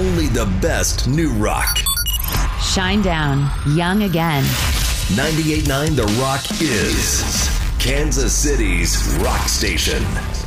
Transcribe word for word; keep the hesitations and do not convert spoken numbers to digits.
only the best new rock. Shine down, young again. ninety-eight point nine The Rock is Kansas City's rock station.